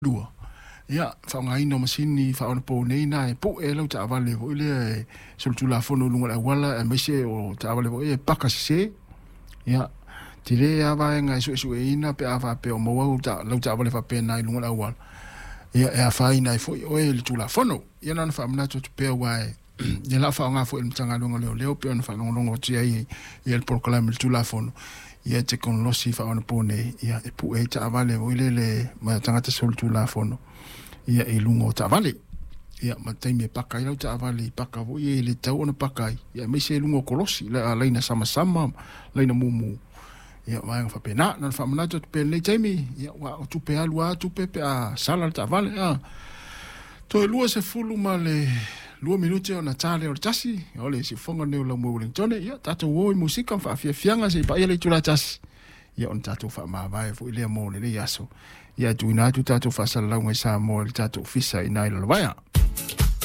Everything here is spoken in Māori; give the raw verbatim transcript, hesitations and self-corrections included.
lua ia fa ngai no masini fa on po nei na po e lo ta vale o le sul tu la fono lunga la wala e mese o ta vale o e paka se ia tire ava nga su su ina pe ava pe o mo o ta lo ta vale fa pe na lunga la wala ia e fa ina fo o e tu la fono ia na fa mna tu pe wa ia la fa nga fo il tanga lunga le le pe on fa lunga lunga ti ai ia il proclame tu la fono ia te kon losi fa on po nei ia e pu e ta vale o le le ma tanga te sul tu la fono ia e lunga o ta vale ia ma te me paka i lau ta vale paka vo ia le tau ona paka ia me se lunga kolosi la leina sama sama leina mumu ia wa fa pena na fa mana to pe le temi ia wa tu pe alua tu pe pe a sala ta vale a to lua se fulu ma le lua minuti ona tale o tasi o le si fonga ne la mo tone ia tatu wo musika fa fia fianga se pa ia le tula tasi ia on tatu fa ma vai fu ile mo le yaso ia tu ina tu tatu fa sala ngai sa mo le tatu fisa ina ile waya